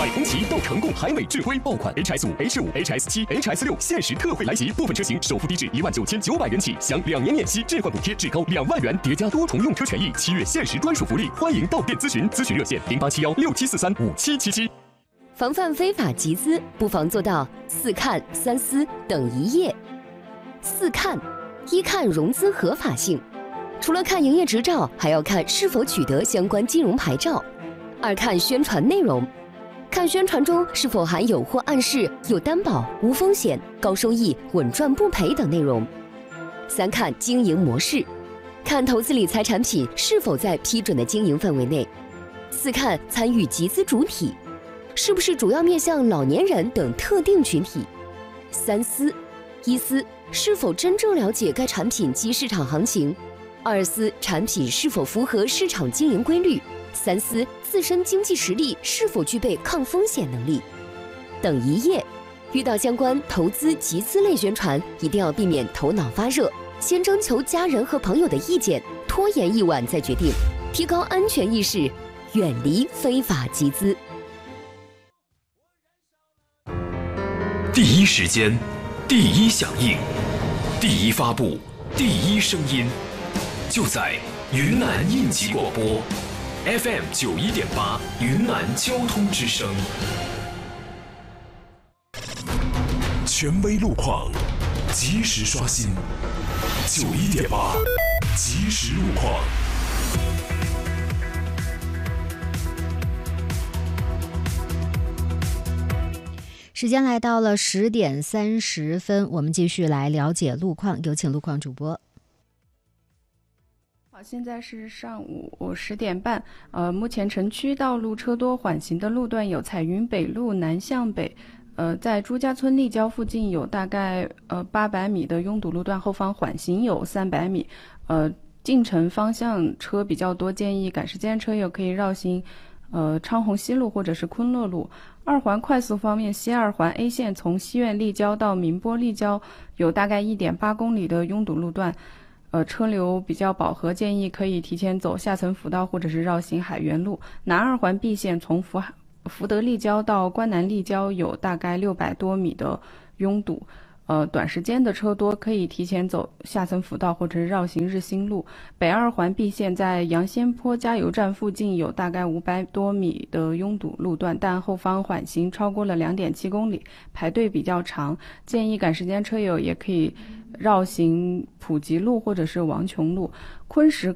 买红旗到成贡海美智辉爆款 HS5、H5、HS7、HS6限时特惠来袭，部分车型首付低至19900元起，享2年免息置换补贴至高2万元，叠加多重用车权益，7月限时专属福利，欢迎到店咨询，咨询热线087167435777。 防范非法集资，不妨做到4看3思等一业。4看：一看融资合法性，除了看营业执照，还要看是否取得相关金融牌照。2看宣传内容，看宣传中是否含有或暗示有担保、无风险、高收益、稳赚不赔等内容。3看经营模式，看投资理财产品是否在批准的经营范围内。4看参与集资主体，是不是主要面向老年人等特定群体。3思：一思，是否真正了解该产品及市场行情；2思，产品是否符合市场经营规律；3思，自身经济实力是否具备抗风险能力。等一业，遇到相关投资集资类宣传，一定要避免头脑发热，先征求家人和朋友的意见，拖延一晚再决定，提高安全意识，远离非法集资。 第一时间，第一响应，第一发布，第一声音，就在云南应急广播 FM 91.8云南交通之声。权威路况，及时刷新。91.8即时路况。 时间来到了10点30分，我们继续来了解路况，有请路况主播。 好，现在是上午10点半。目前城区道路车多缓行的路段有彩云北路南向北，在朱家村立交附近有大概800米的拥堵路段，后方缓行有300米。进城方向车比较多，建议赶时间车友可以绕行昌洪西路或者是昆乐路。2环快速方面，西2环 A 线从西苑立交到宁波立交有大概1.8公里的拥堵路段，车流比较饱和，建议可以提前走下层辅道或者是绕行海源路。南2环 B 线从福德立交到关南立交有大概600多米的拥堵。短时间的车多，可以提前走下层辅道或者是绕行日新路。北2环 B 线在杨仙坡加油站附近有大概500多米的拥堵路段，但后方缓行超过了2.7公里，排队比较长，建议赶时间车友也可以绕行普吉路或者是王琼路。昆石